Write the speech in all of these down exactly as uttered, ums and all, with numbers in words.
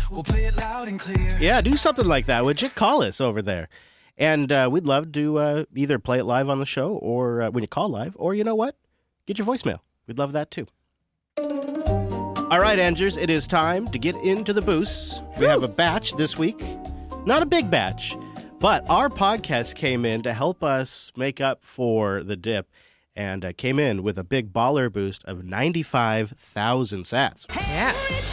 We'll play it loud and clear. Yeah, do something like that, would you? Call us over there. And uh, we'd love to uh, either play it live on the show or uh, when you call live, or you know what? Get your voicemail. We'd love that too. All right, Andrews, it is time to get into the boosts. We have a batch this week. Not a big batch, but our podcast came in to help us make up for the dip and uh, came in with a big baller boost of ninety-five thousand sats. Yeah.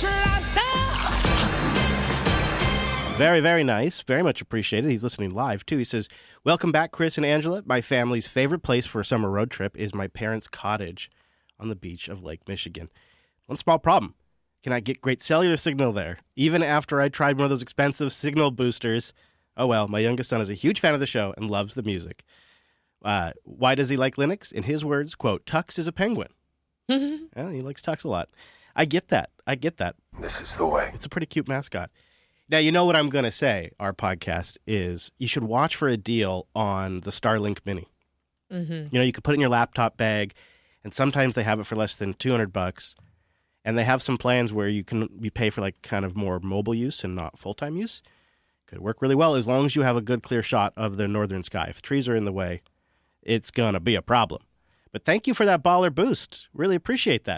Very, very nice. Very much appreciated. He's listening live, too. He says, welcome back, Chris and Angela. My family's favorite place for a summer road trip is my parents' cottage on the beach of Lake Michigan. One small problem. Can I get great cellular signal there? Even after I tried one of those expensive signal boosters. Oh, well, my youngest son is a huge fan of the show and loves the music. Uh, why does he like Linux? In his words, quote, Tux is a penguin. Well, he likes Tux a lot. I get that. I get that. This is the way. It's a pretty cute mascot. Now, you know what I'm going to say, our podcast, is you should watch for a deal on the Starlink Mini. Mm-hmm. You know, you could put it in your laptop bag, and sometimes they have it for less than two hundred bucks. And they have some plans where you can you pay for like kind of more mobile use and not full-time use. Could work really well as long as you have a good clear shot of the northern sky. If trees are in the way, it's going to be a problem. But thank you for that baller boost. Really appreciate that.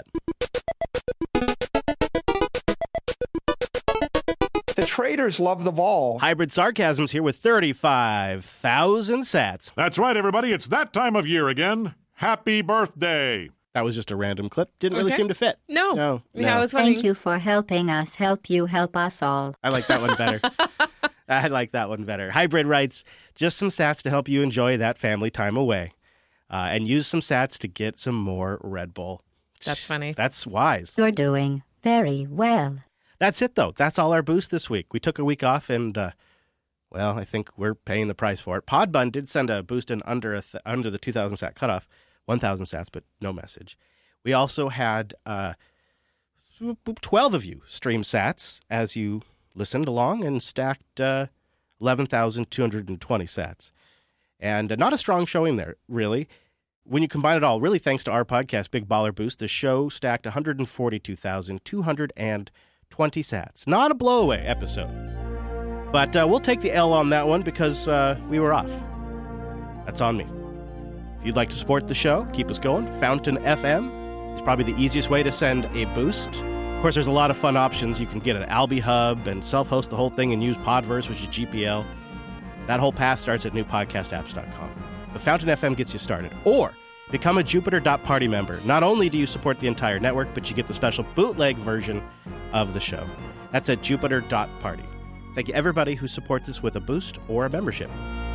The traders love the vol. Hybrid Sarcasm's here with thirty-five thousand sats. That's right, everybody. It's that time of year again. Happy birthday. That was just a random clip. Didn't really Okay. seem to fit. No. No. Yeah, no. I was wondering. Thank you for helping us help you help us all. I like that one better. I like that one better. Hybrid writes, just some sats to help you enjoy that family time away. Uh, and use some sats to get some more Red Bull. That's funny. That's wise. You're doing very well. That's it, though. That's all our boost this week. We took a week off, and, uh, well, I think we're paying the price for it. Podbun did send a boost in under a th- under the two thousand sat cutoff, one thousand sats, but no message. We also had uh, twelve of you stream sats as you listened along and stacked uh, eleven thousand two hundred twenty sats. And uh, not a strong showing there, really. When you combine it all, really thanks to our podcast, Big Baller Boost, the show stacked one hundred forty-two thousand two hundred twenty sats. Not a blowaway episode. But uh, we'll take the L on that one because uh, we were off. That's on me. If you'd like to support the show, keep us going, Fountain F M is probably the easiest way to send a boost. Of course, there's a lot of fun options. You can get an Alby Hub and self-host the whole thing and use Podverse, which is G P L. That whole path starts at new podcast apps dot com. But Fountain F M gets you started. Or become a Jupiter dot party member. Not only do you support the entire network, but you get the special bootleg version of the show. That's at Jupiter dot party. Thank you, everybody who supports us with a boost or a membership.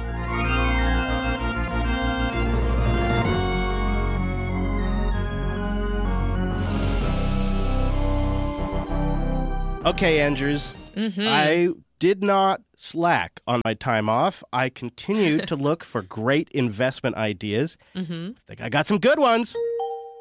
Okay, Andrews, Mm-hmm. I did not slack on my time off. I continued to look for great investment ideas. Mm-hmm. I think I got some good ones.